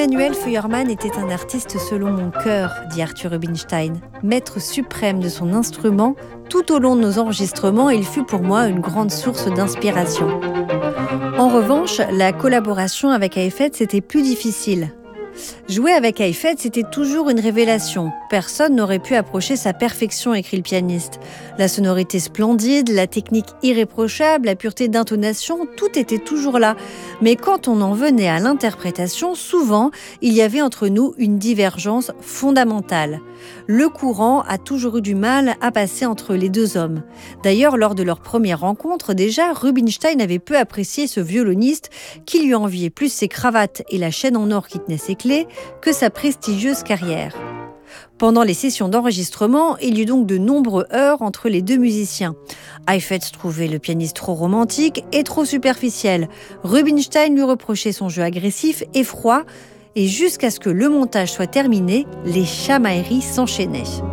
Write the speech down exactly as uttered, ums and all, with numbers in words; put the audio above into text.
Emanuel Feuermann était un artiste selon mon cœur, dit Arthur Rubinstein. Maître suprême de son instrument, tout au long de nos enregistrements, il fut pour moi une grande source d'inspiration. En revanche, la collaboration avec Heifetz était plus difficile. Jouer avec Heifetz, c'était toujours une révélation. Personne n'aurait pu approcher sa perfection, écrit le pianiste. La sonorité splendide, la technique irréprochable, la pureté d'intonation, tout était toujours là. Mais quand on en venait à l'interprétation, souvent, il y avait entre nous une divergence fondamentale. Le courant a toujours eu du mal à passer entre les deux hommes. D'ailleurs, lors de leur première rencontre, déjà, Rubinstein avait peu apprécié ce violoniste qui lui enviait plus ses cravates et la chaîne en or qui tenait ses clés que sa prestigieuse carrière. Pendant les sessions d'enregistrement, il y eut donc de nombreux heurts entre les deux musiciens. Heifetz trouvait le pianiste trop romantique et trop superficiel. Rubinstein lui reprochait son jeu agressif et froid. Et jusqu'à ce que le montage soit terminé, les chamailleries s'enchaînaient.